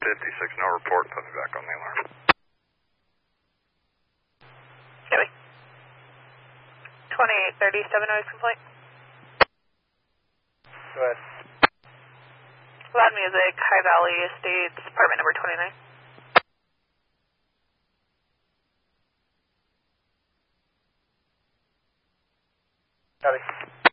56, no report. Put me back on the alarm. Copy. 2837 noise complaint. Go ahead. Loud music, High Valley Estates, apartment number 29. Copy.